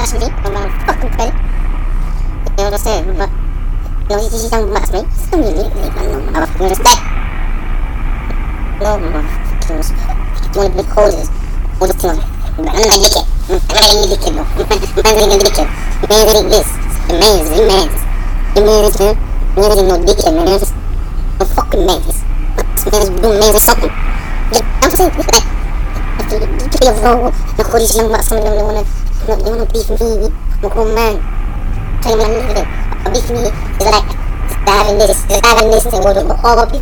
ask me, I'm gonna fucking pay. You know what I'm saying? But, you know, he's young bucks, mate. Still need me, no motherfucking respect. No motherfucking respect. You wanna be causes, all the things. I'm not a dickhead. I'm not a dickhead, no. Man's a dickhead. Man's like this. The man's. The man's, man. Man's ain't no dickhead, man. Man's no fucking man's. Man's doing man's or something. I'm saying, look at that. You play a role. You call these young bucks, some of them, they wanna beef me. I'm a grown man. Tell you what I need to do. A beef me is like having this, and all the people.